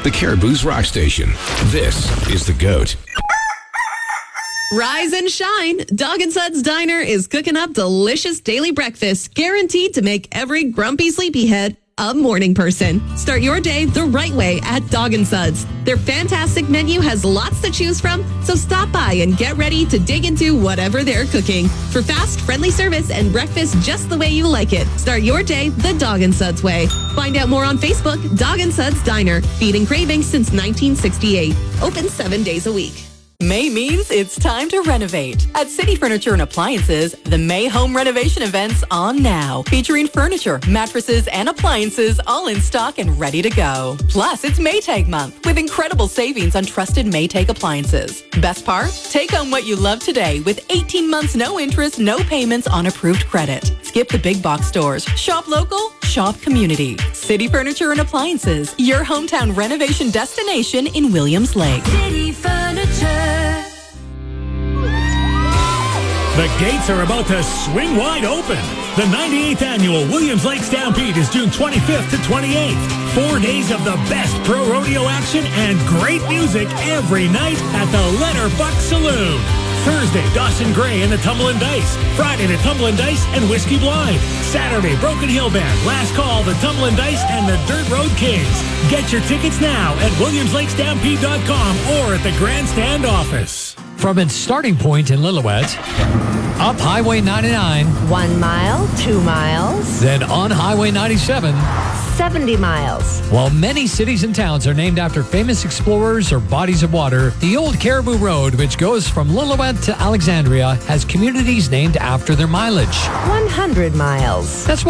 the Caribou's Rock Station. This is The GOAT. Rise and shine. Dog and Suds Diner is cooking up delicious daily breakfast, guaranteed to make every grumpy sleepyhead a morning person. Start your day the right way at Dog and Suds. Their fantastic menu has lots to choose from, so stop by and get ready to dig into whatever they're cooking. For fast, friendly service and breakfast just the way you like it, start your day the Dog and Suds way. Find out more on Facebook. Dog and Suds Diner, feeding cravings since 1968. Open 7 days a week. May means it's time to renovate. At City Furniture and Appliances, the May Home Renovation Event's on now. Featuring furniture, mattresses, and appliances all in stock and ready to go. Plus, it's Maytag month with incredible savings on trusted Maytag appliances. Best part? Take home what you love today with 18 months no interest, no payments on approved credit. Skip the big box stores. Shop local, shop community. City Furniture and Appliances, your hometown renovation destination in Williams Lake. City Furniture. The gates are about to swing wide open. The 98th Annual Williams Lake Stampede is June 25th to 28th. 4 days of the best pro rodeo action and great music every night at the Letterbuck Saloon. Thursday, Dawson Gray and the Tumblin' Dice. Friday, the Tumblin' Dice and Whiskey Blind. Saturday, Broken Hill Band, Last Call, the Tumblin' Dice, and the Dirt Road Kings. Get your tickets now at WilliamsLakeStampede.com or at the Grandstand office. From its starting point in Lillooet, up Highway 99, 1 mile, 2 miles, then on Highway 97, 70 miles. While many cities and towns are named after famous explorers or bodies of water, the old Caribou Road, which goes from Lillooet to Alexandria, has communities named after their mileage. 100 miles. That's